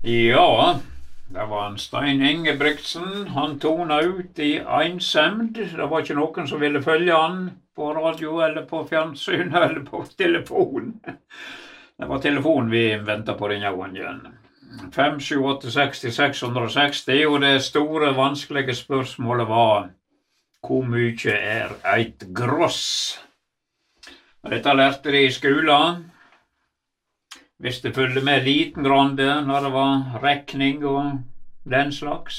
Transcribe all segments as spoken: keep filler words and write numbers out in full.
Ja, det var en Stein Ingebrigtsen. Han tona ut i einsemd. Det var ikke noen som ville følge han på radio eller på fjernsyn eller på telefon. Det var telefon vi ventet på denne gangen. fem sju åtte seks seks seksti, og det store, vanskelige spørsmålet var hvor mye er eit gross? Dette lærte de i skolen. Hvis det følte med liten grande når det var rekning og den slags.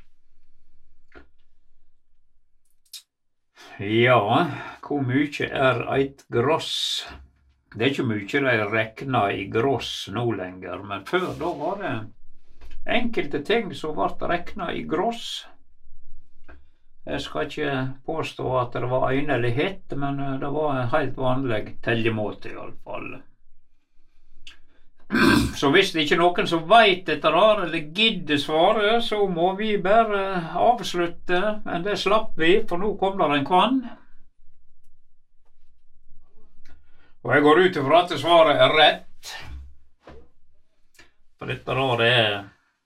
Ja, hvor mye er eit gross? Det er ikke mye de rekna i gross nå lenger, men før da var det enkelte ting som ble rekna i gross. Jeg skal ikke påstå at det var egnelighet, men det var en helt vanlig tellemåte i alle fall. Så hvis det ikke er noen som vet dette her, eller gidder svare, så må vi bare avslutte, men det slapp vi, for nå kom der en kvann. Og jeg går ut ifra at svaret er rett. For dette her er...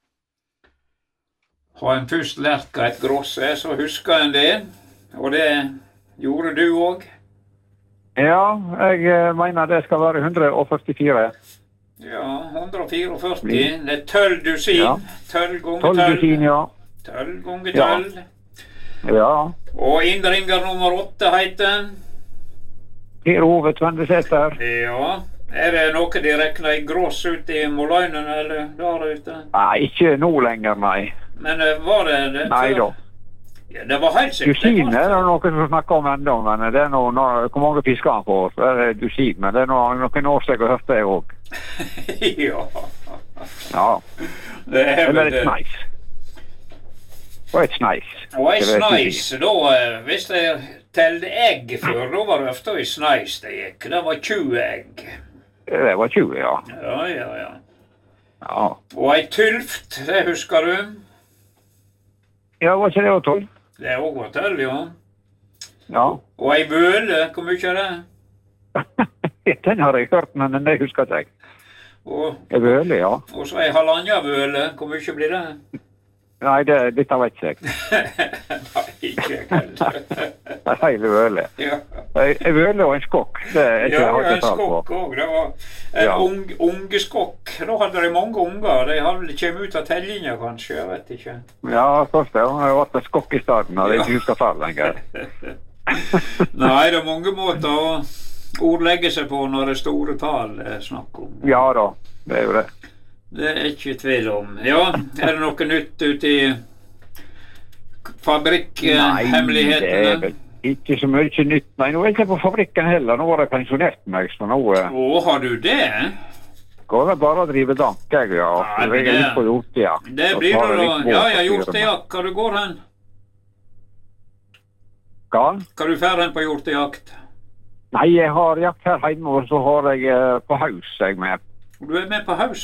Har en først lært hva et gross er, så husker en det. Og det gjorde du også. Ja, jeg mener det skal være hundre og førtifire. Ja, hundre og førtifire. Det er tølv dusin. Ja. Tølv ganger tolv tølv. dusin, ja. Tølv ganger Ja. tølv. Ja. Og innringer nummer åtte heter den. Per Ove Tvendesæter. Ja. Er det noe de rekner i gross ute i Måløynen, eller der ute? Nei, ikke nå lenger, nei. Men eh, var det det? Nei da. Ja, det var helt sikkert. Dusin er det noen som snakker om enda, men det er noe, noe, hvor mange fisker han får, så er det dusin, men det er noe, noen år siden jeg har hørt det også. Ja. Ja. Det er Eller vel et det. sneis. Og et sneis. Og ei Det vet jeg sneis, da, eh, hvis jeg telde egg før, da var det ofte ei sneis det gikk. Det var tjue egg. Det var tjue, ja. Ja, ja, ja. Ja. Og ei tylft, det husker du? Ja, var ikke det å tolv? Det er også var tølv, ja. Ja. Og ei vøle, hvor mye er det? Den har jeg hørt, men det husker ikke jeg. Og, Jeg vøler, ja. og så ei halvanja vøle, hvor mye blir det? Nei, det, dette vet ikke jeg. Nei, ikke jeg heller. Nei, jeg vøler. Ja, Jeg vøler og en skokk, det er ikke ja, jeg har en ikke tall på. skokk også. Det var en Ja. ung, ungeskokk. Da hadde de mange unger. De hadde kommet ut av tellinga, kanskje, jeg vet ikke. Ja, først det. Jeg har vært en skokk i starten, og jeg ikke husker tall lenger. Nei, det er mange måter å ordlegge seg på når det er store tall det er snakk om. Ja da, det er jo det. Det er ikke tvil om. Ja, er det noe nytt ute i fabrikkhemmelighetene? Nei, det er vel ikke så mye nytt. Nei, nå er jeg ikke på fabrikken heller. Nå har jeg pensjonert meg, så nå eh, Å, har du det? går jeg bare å drive dank, jeg, ja. Nei, Så men jeg er det- ute på hjortejakt. Det Så blir tar det jeg da. litt båt Ja, og jeg har gjort styrer det, meg. ja. Hva du går hen? Hva? Hva du fer hen på hjortejakt? Nei, jeg har jakt her hjemme, og så har jeg eh, på haus jeg med. Du er med på haus?